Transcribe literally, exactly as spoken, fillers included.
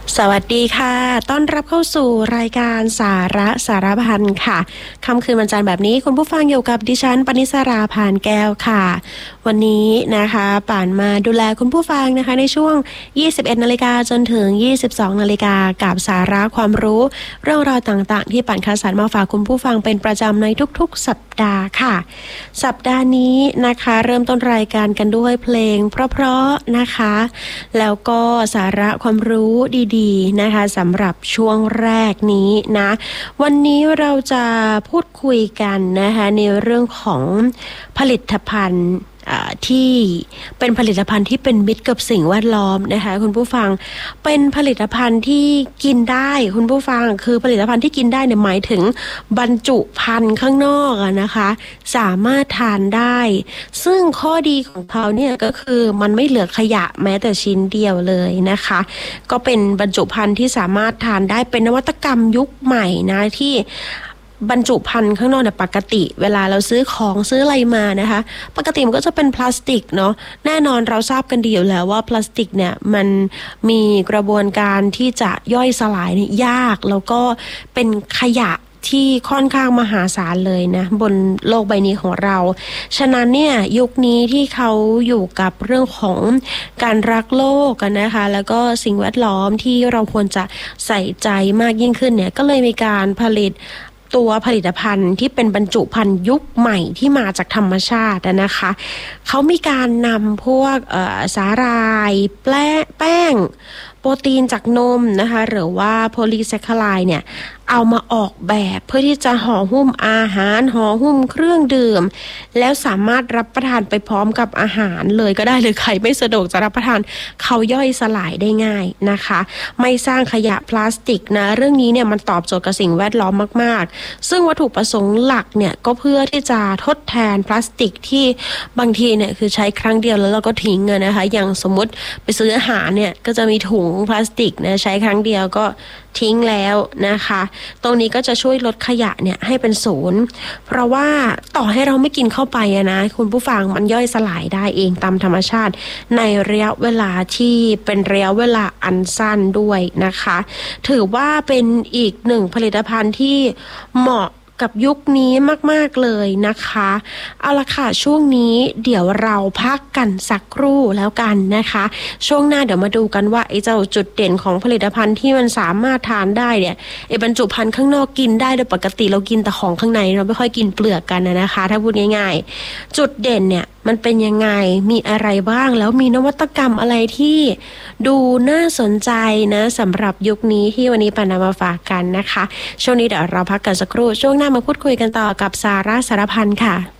สวัสดีค่ะต้อนรับเข้าสู่รายการสาระสารพันค่ะค่ำคืนวันจันทร์แบบนี้คุณผู้ฟังอยู่กับดิฉันปณิสราพานแก้วค่ะวันนี้นะคะป่านมาดูแลคุณผู้ฟังนะคะในช่วงยี่สิบเอ็ดนาฬิกาจนถึงยี่สิบสองนาฬิกากับสาระความรู้เรื่องราวต่างๆที่ป่านคัดสรรมาฝากคุณผู้ฟังเป็นประจำในทุกๆสัปดาห์ค่ะสัปดาห์นี้นะคะเริ่มต้นรายการกันด้วยเพลงเพราะๆนะคะแล้วก็สาระความรู้ดีๆนะคะสำหรับช่วงแรกนี้นะวันนี้เราจะพูดคุยกันนะคะในเรื่องของผลิตภัณฑ์ที่เป็นผลิตภัณฑ์ที่เป็นมิตรกับสิ่งแวดล้อมนะคะคุณผู้ฟังเป็นผลิตภัณฑ์ที่กินได้คุณผู้ฟังคือผลิตภัณฑ์ที่กินได้เนี่ยหมายถึงบรรจุภัณฑ์ข้างนอกนะคะสามารถทานได้ซึ่งข้อดีของเขาเนี่ยก็คือมันไม่เหลือขยะแม้แต่ชิ้นเดียวเลยนะคะก็เป็นบรรจุภัณฑ์ที่สามารถทานได้เป็นนวัตกรรมยุคใหม่นะที่บรรจุภัณฑ์ข้างนอกเนี่ยปกติเวลาเราซื้อของซื้ออะไรมานะคะปกติมันก็จะเป็นพลาสติกเนาะแน่นอนเราทราบกันดีอยู่แล้วว่าพลาสติกเนี่ยมันมีกระบวนการที่จะย่อยสลายเนี่ยยากแล้วก็เป็นขยะที่ค่อนข้างมหาศาลเลยนะบนโลกใบนี้ของเราฉะนั้นเนี่ยยุคนี้ที่เขาอยู่กับเรื่องของการรักโลกกันนะคะแล้วก็สิ่งแวดล้อมที่เราควรจะใส่ใจมากยิ่งขึ้นเนี่ยก็เลยมีการผลิตตัวผลิตภัณฑ์ที่เป็นบรรจุภัณฑ์ยุคใหม่ที่มาจากธรรมชาตินะคะเขามีการนำพวกสาหร่ายแป้งแป้งโปรตีนจากนมนะคะหรือว่าโพลีแซคคาไลด์เนี่ยเอามาออกแบบเพื่อที่จะห่อหุ้มอาหารห่อหุ้มเครื่องดื่มแล้วสามารถรับประทานไปพร้อมกับอาหารเลยก็ได้เลยใครไม่สะดวกจะรับประทานเขาย่อยสลายได้ง่ายนะคะไม่สร้างขยะพลาสติกนะเรื่องนี้เนี่ยมันตอบโจทย์กับสิ่งแวดล้อมมากๆซึ่งวัตถุประสงค์หลักเนี่ยก็เพื่อที่จะทดแทนพลาสติกที่บางทีเนี่ยคือใช้ครั้งเดียวแล้วเราก็ทิ้งเลยนะคะอย่างสมมติไปซื้ออาหารเนี่ยก็จะมีถุงพลาสติกนะใช้ครั้งเดียวก็ทิ้งแล้วนะคะตรงนี้ก็จะช่วยลดขยะเนี่ยให้เป็นศูนย์เพราะว่าต่อให้เราไม่กินเข้าไปนะคุณผู้ฟังมันย่อยสลายได้เองตามธรรมชาติในระยะเวลาที่เป็นระยะเวลาอันสั้นด้วยนะคะถือว่าเป็นอีกหนึ่งผลิตภัณฑ์ที่เหมาะกับยุคนี้มากๆเลยนะคะเอาละค่ะช่วงนี้เดี๋ยวเราพักกันสักครู่แล้วกันนะคะช่วงหน้าเดี๋ยวมาดูกันว่าไอ้เจ้าจุดเด่นของผลิตภัณฑ์ที่มันสามารถทานได้เนี่ยไอ้บรรจุภัณฑ์ข้างนอกกินได้โดยปกติเรากินแต่ของข้างในเราไม่ค่อยกินเปลือกกันนะคะถ้าพูดง่ายๆจุดเด่นเนี่ยมันเป็นยังไงมีอะไรบ้างแล้วมีนวัตกรรมอะไรที่ดูน่าสนใจนะสำหรับยุคนี้ที่วันนี้ปานำมาฝากกันนะคะช่วงนี้เดี๋ยวเราพักกันสักครู่ช่วงหน้ามาพูดคุยกันต่อกับสาระสารพันค่ะ